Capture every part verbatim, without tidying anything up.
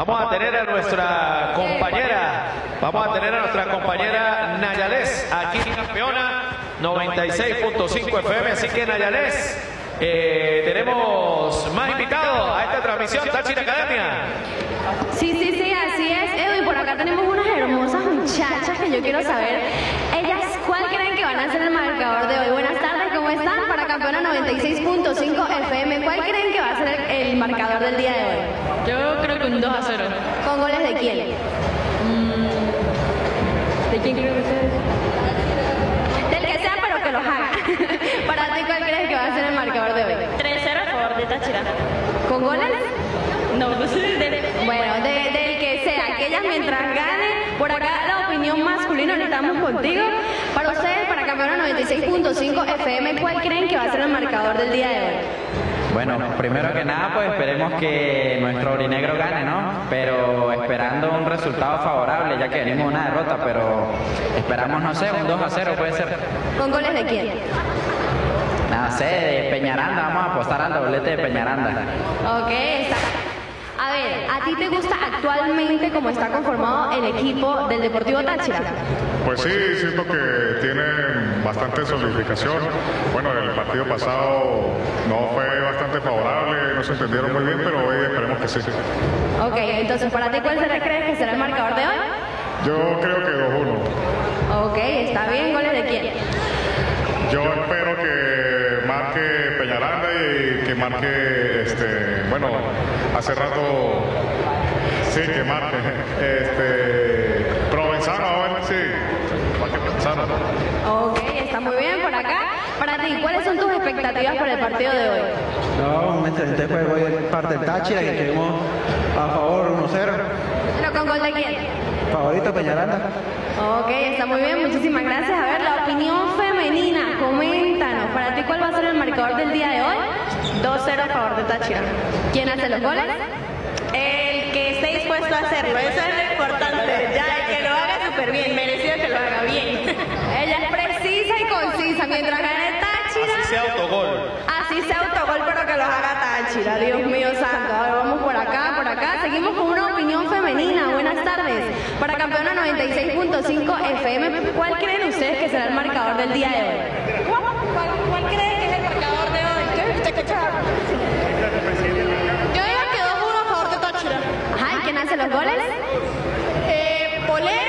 Vamos a tener a nuestra compañera, vamos a tener a nuestra compañera Nayales, aquí campeona noventa y seis punto cinco F M, así que Nayales, eh, tenemos más invitados a esta transmisión, Táchira Academia. Sí, sí, sí, así es, Edwin, por acá tenemos unas hermosas muchachas que yo quiero saber, ellas, ¿cuál creen que van a ser el marcador de hoy? Buenas tardes, ¿cómo están? Para campeona noventa y seis punto cinco F M, ¿cuál creen que va a ser el, el marcador del día de hoy? Yo creo que un dos a cero. ¿Con goles de quién? Mm, ¿De quién creen ustedes? Del que sea, pero que los haga. Para ti, ¿cuál crees que va a ser el marcador de hoy? tres cero a favor de Táchira. ¿Con goles? No, no sé. De... Bueno, de, del que sea, que ellas mientras ganen, por acá la opinión masculina, ahorita estamos contigo. Para ustedes, para campeona noventa y seis punto cinco F M, ¿cuál creen que va a ser el marcador del día de hoy? Bueno, primero que nada, pues esperemos que nuestro aurinegro gane, ¿no? Pero esperando un resultado favorable, ya que venimos una derrota, pero esperamos, no sé, un dos a cero puede ser. ¿Con goles de quién? No sé, de Peñaranda, vamos a apostar al doblete de Peñaranda. Ok, está. A ver, ¿a ti te gusta actualmente cómo está conformado el equipo del Deportivo Táchira? Pues sí, siento que tienen bastante solidificación. Bueno, el partido pasado no fue bastante favorable, no se entendieron muy bien, pero hoy esperemos que sí. Ok, entonces, ¿para ti cuál será, crees que será el marcador de hoy? Yo creo que dos uno. Ok, está bien, ¿goles de quién? Yo espero que marque Peñaranda y que marque, este, bueno, hace rato, sí, que marque, este, Provenzano, a ver, sí, marque Provenzano. Ok, está muy bien por acá. Para ti, ¿cuáles son tus expectativas para el partido de hoy? No, un excelente juego hoy de parte del Táchira, que quedemos a favor uno cero. ¿Pero con gol de quién? Favorito Peñaranda. Ok, está muy bien, muchísimas gracias. A ver, la opinión femenina, coméntanos. Para ti, ¿cuál va a ser el marcador del día de hoy? dos cero a favor de Táchira. ¿Quién hace los goles? El que esté dispuesto a hacerlo, eso es lo importante. Ya, el que lo haga súper bien, merecido que lo haga bien. Ella es precisa y concisa. Mientras gane Táchira, Así sea autogol. así sea autogol, pero que los haga Táchira. Dios mío santo. A ver, vamos por acá, por acá. Seguimos con una opinión femenina. Buenas tardes. Para campeona noventa y seis punto cinco F M, ¿cuál creen ustedes que será el marcador del día de hoy? ¿Cuál, cuál creen que es el marcador de hoy? Yo digo que dos uno a favor de Táchira. Ajá, ¿y quién hace los goles? Eh, Polero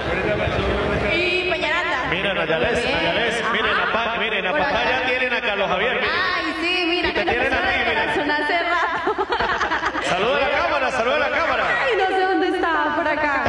y Peñaranda. Miren, Nayales, Bien. Nayales, miren, Ajá. la pa- miren, a Por acá. pantalla tienen a Carlos Javier, miren. Ay, sí, mira, Y te que nos tienen hizo a ti, la mira. declaración hace rato. Saluda a la cámara, saluda a la cámara. Ay, no sé dónde estaba, por acá.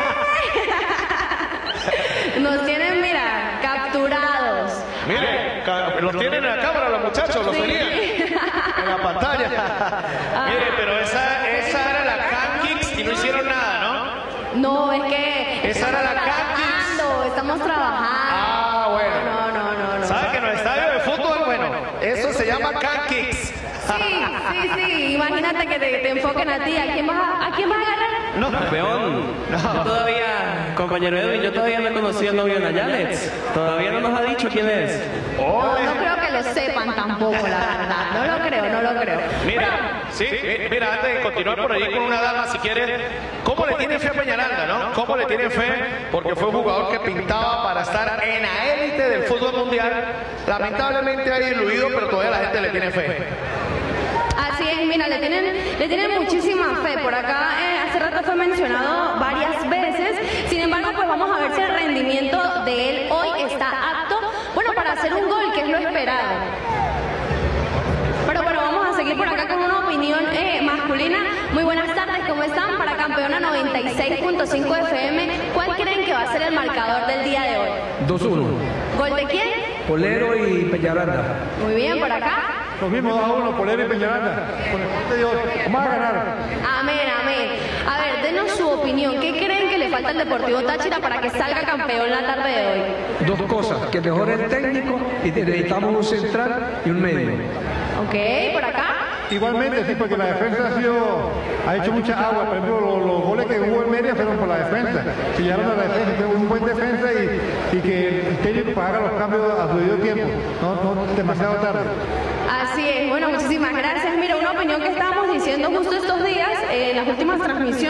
Nos tienen, mira, capturados. Miren, ca- los tienen en la cámara los muchachos, los Sí. tenían en la pantalla. Miren, pero esa, esa era la Can Kicks y no hicieron nada, ¿no? No, es que Esa era la trabajando, estamos trabajando. Ah, bueno. No, no, no, no. ¿Sabes que en los estadios de fútbol, bueno, eso se llama Can Kicks? Sí, sí, sí. Imagínate que te, te enfoquen a ti. ¿A quién vas a, a quién vas a agarrar? No, Campeón, yo todavía, compañero Edwin, yo todavía no he conocido al novio de Nayales. Todavía no nos ha dicho quién es. No, no creo que lo sepan tampoco, la verdad. No lo creo, no lo creo. Mira, sí, mi- mira, antes de continuar por allí con una dama, si quieres, ¿cómo le tienen fe a Peñaranda, no? ¿Cómo le tienen fe? Porque fue un jugador que pintaba para estar en la élite del fútbol mundial. Lamentablemente ha diluido, pero todavía la gente le tiene fe. Así es, mira, le tienen, le tienen muchísima fe. Por acá eh, hace rato fue mencionado varias veces. Sin embargo, pues vamos a ver si el rendimiento de él hoy está apto, bueno, para hacer un gol, que es lo esperado. Pero bueno, vamos a seguir por acá con una opinión eh, masculina. Muy buenas tardes, ¿cómo están? Para campeona noventa y seis punto cinco F M, ¿cuál creen que va a ser el marcador del día de hoy? dos uno. ¿Gol de quién? Polero y Peñaranda. Muy bien, por acá. Lo mismo dos a uno, Polero y Peñaranda. Por el parte de hoy, vamos a ganar. Amén, amén. A ver, denos su opinión. ¿Qué creen que le falta al Deportivo Táchira para que salga campeón la tarde de hoy? Dos cosas, que mejore el técnico y necesitamos un central y un medio. Ok, por acá. Igualmente, sí, porque la defensa ha sido, ha hecho mucha agua. Por ejemplo, los, los goles que hubo en media fueron por la defensa. Pillaron a la defensa, fue un buen defensa y, y que el técnico haga los cambios a su debido tiempo, no, no demasiado tarde. Así es. Bueno, muchísimas gracias. Mira, una opinión que estábamos diciendo justo estos días, eh, en las últimas transmisiones.